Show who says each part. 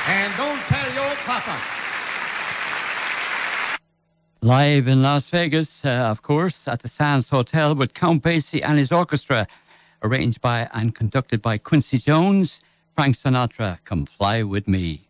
Speaker 1: And don't tell your papa.
Speaker 2: Live in Las Vegas, of course, at the Sands Hotel with Count Basie and his orchestra, arranged by and conducted by Quincy Jones. Frank Sinatra, Come Fly With Me.